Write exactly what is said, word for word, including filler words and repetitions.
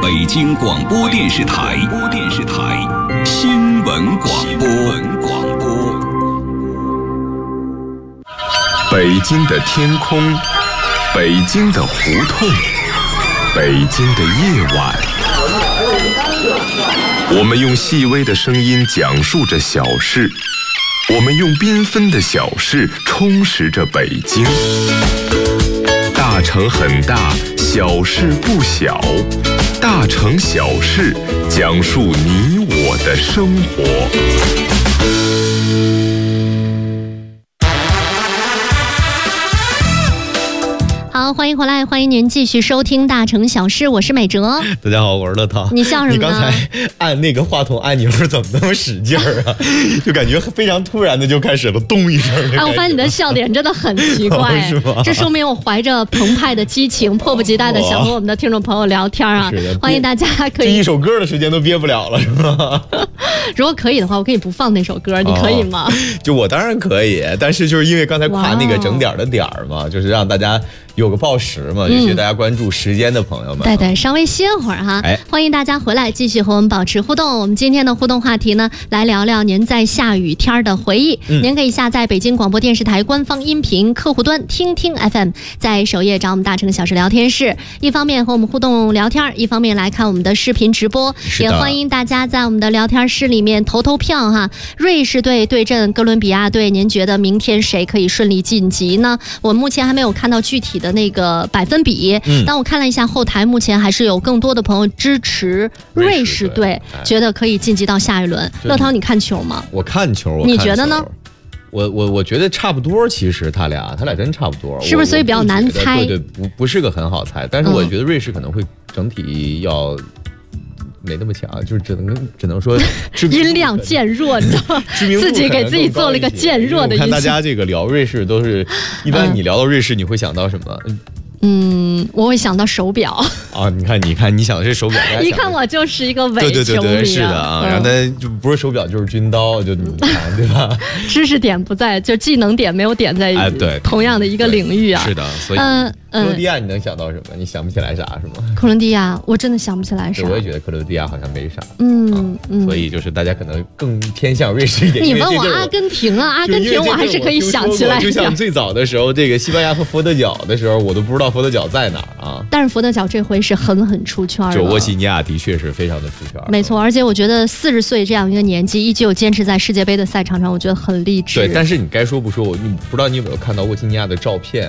北京广播电视台播电视台新闻广播广播。 北京的天空，北京的胡同，北京的夜晚，我们用细微的声音讲述着小事，我们用缤纷的小事充实着北京。大城很大，小事不小，大城小事讲述你我的生活。 好，欢迎回来，欢迎您继续收听《大城小事》，我是美哲。 大家好，我是乐涛。 你笑什么呢？ 你刚才按那个话筒按钮怎么那么使劲儿啊？就感觉非常突然的就开始了，咚一声。 啊，我发现你的笑点真的很奇怪， 是吗？ 这说明我怀着澎湃的激情，迫不及待的想和我们的听众朋友聊天啊！欢迎大家可以， 这一首歌的时间都憋不了了，是吗？ 如果可以的话，我可以不放那首歌，你可以吗？ 哦、就我当然可以，但是就是因为刚才夸那个整点的点儿嘛，就是让大家有个报时嘛，尤其大家关注时间的朋友们。 对对，稍微歇会儿哈。哎，欢迎大家回来，继续和我们保持互动。我们今天的互动话题呢，来聊聊您在下雨天的回忆。嗯、您可以下载北京广播电视台官方音频客户端听听 F M， 在首页找我们大城小事聊天室，一方面和我们互动聊天，一方面来看我们的视频直播。也欢迎大家在我们的聊天室里面投投票哈。瑞士队对阵哥伦比亚队，您觉得明天谁可以顺利晋级呢？我目前还没有看到具体的那个百分比，嗯、但我看了一下后台，目前还是有更多的朋友支持瑞士队，哎、觉得可以晋级到下一轮。乐涛，你看球吗？ 我看球，我看球你觉得呢？ 我我我觉得差不多，其实他俩他俩真差不多， 是不是？所以比较难猜。 对对，不不是个很好猜，但是我觉得瑞士可能会整体要。没那么强，就是只能只能说音量渐弱，你知道吗？自己给自己做了一个渐弱的音。 我看大家这个聊瑞士都是，一般你聊到瑞士，你会想到什么？ 嗯，我会想到手表啊！你看，你看，你想的是手表， 一看我就是一个伪球迷、啊。 对对对对，是的啊。嗯、然后呢，就不是手表就是军刀，就你看，对吧？ 知识点不在，就技能点没有点在哎，对， 同样的一个领域啊。 是的，所以嗯。克罗地亚你能想到什么？你想不起来啥是吗？ 克罗地亚我真的想不起来啥。 我也觉得克罗地亚好像没啥。 嗯、啊、嗯。 所以就是大家可能更偏向瑞士一点。 你问我阿根廷啊，阿根廷我还是可以想起来的。 就像最早的时候，这个西班牙和佛得角的时候，我都不知道佛得角在哪儿啊。 但是佛得角这回是狠狠出圈了。 就沃西尼亚的确是非常的出圈。 没错，而且我觉得四十岁这样一个年纪，依旧坚持在世界杯的赛场上，我觉得很励志。 对，但是你该说不说，我你不知道你有没有看到沃西尼亚的照片